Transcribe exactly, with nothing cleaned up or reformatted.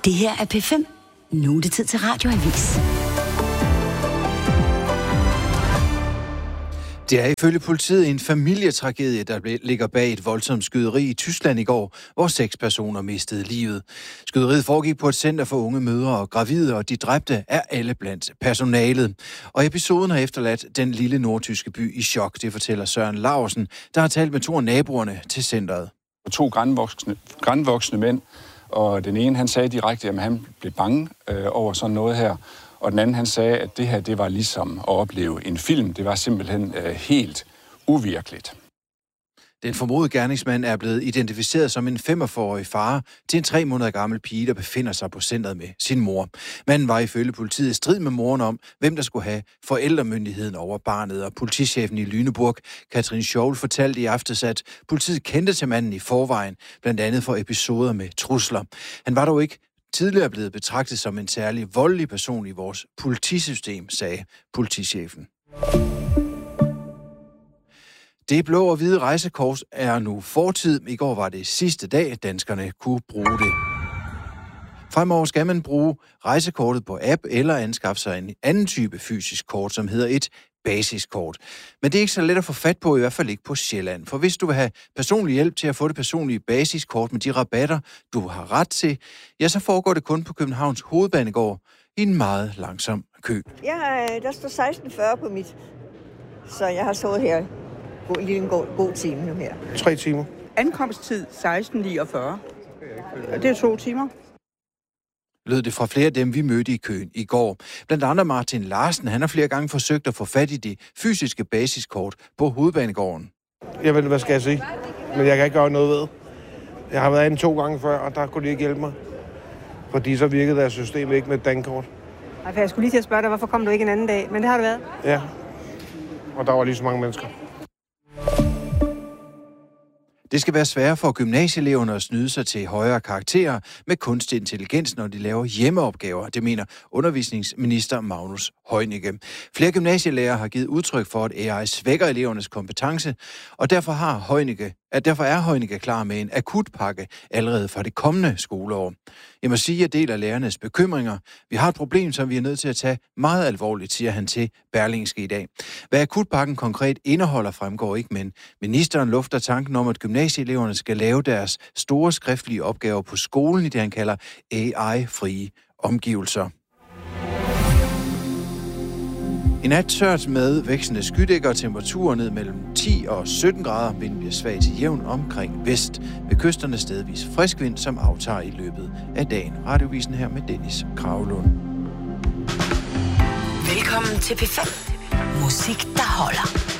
Det her er P fem. Nu er det tid til Radioavis. Det er ifølge politiet en familietragedie, der ligger bag et voldsomt skyderi i Tyskland i går, hvor seks personer mistede livet. Skyderiet foregik på et center for unge mødre og gravide, og de dræbte er alle blandt personalet. Og episoden har efterladt den lille nordtyske by i chok, det fortæller Søren Laursen, der har talt med to af naboerne til centret. To grandvoksne, grandvoksne mænd, og den ene han sagde direkte, at han blev bange øh, over sådan noget her. Og den anden, han sagde, at det her, det var ligesom at opleve en film. Det var simpelthen øh, helt uvirkeligt. Den formodede gerningsmand er blevet identificeret som en femogfyrre-årig far til en tre måneder gammel pige, der befinder sig på centret med sin mor. Manden var ifølge politiet i strid med moren om, hvem der skulle have forældremyndigheden over barnet. Og politichefen i Lüneburg, Katrin Scholl, fortalte i aftes, at politiet kendte til manden i forvejen, blandt andet for episoder med trusler. Han var dog ikke tidligere blevet betragtet som en særlig voldelig person i vores politisystem, sagde politichefen. Det blå og hvide rejsekort er nu fortid. I går var det sidste dag, danskerne kunne bruge det. Fremover skal man bruge rejsekortet på app eller anskaffe sig en anden type fysisk kort, som hedder et basiskort. Men det er ikke så let at få fat på, i hvert fald ikke på Sjælland. For hvis du vil have personlig hjælp til at få det personlige basiskort med de rabatter, du har ret til, ja, så foregår det kun på Københavns Hovedbanegård i en meget langsom kø. Ja, der står seksten fyrre på mit, så jeg har stået her en lille god, god time nu her. Tre timer. Ankomsttid seksten niogfyrre. Det er to timer. Lød det fra flere af dem, vi mødte i køen i går. Blandt andre Martin Larsen, han har flere gange forsøgt at få fat i det fysiske basiskort på Hovedbanegården. Jeg ved, hvad skal jeg sige, men jeg kan ikke gøre noget ved. Jeg har været inde to gange før, og der kunne de ikke hjælpe mig. Fordi så virkede deres system ikke med et dankort. Ej, for jeg skulle lige til at spørge dig, hvorfor kom du ikke en anden dag? Men det har det været. Ja, og der var lige så mange mennesker. Det skal være sværere for gymnasieeleverne at snyde sig til højere karakterer med kunstig intelligens, når de laver hjemmeopgaver. Det mener undervisningsminister Magnus Heunicke. Flere gymnasielærere har givet udtryk for, at A I svækker elevernes kompetence, og derfor, har Heunicke, at derfor er Heunicke klar med en akutpakke allerede fra det kommende skoleår. Jeg må sige, at jeg deler lærernes bekymringer. Vi har et problem, som vi er nødt til at tage meget alvorligt, siger han til Berlingske i dag. Hvad akutpakken konkret indeholder, fremgår ikke, men ministeren lufter tanken om, at gymnasieeleverne skal lave deres store skriftlige opgaver på skolen i det, han kalder A I-frie omgivelser. I nat tørt med vækstende skydækker og temperaturer ned mellem ti og sytten grader. Vinden bliver svag til jævn omkring vest. Ved kysterne stedvis frisk vind, som aftager i løbet af dagen. Radiovisen her med Dennis Kragelund. Velkommen til P fem. Musik, der holder.